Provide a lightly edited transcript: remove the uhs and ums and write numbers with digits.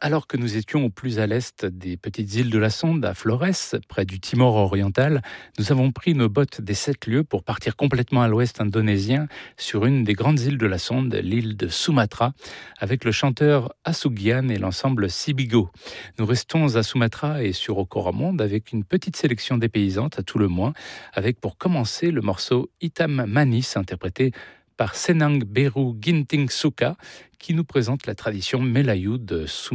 Alors que nous étions au plus à l'est des petites îles de la Sonde, à Flores, près du Timor oriental, nous avons pris nos bottes des 7 lieues pour partir complètement à l'ouest indonésien sur une des grandes îles de la Sonde, l'île de Sumatra, avec le chanteur Asugian et l'ensemble Sibigo. Nous restons à Sumatra et sur Okoramond avec une petite sélection dépaysantes à tout le moins, avec pour commencer le morceau Hitam Manis, interprété par Senang Beru Ginting Suka, qui nous présente la tradition Melayu de Sumatra.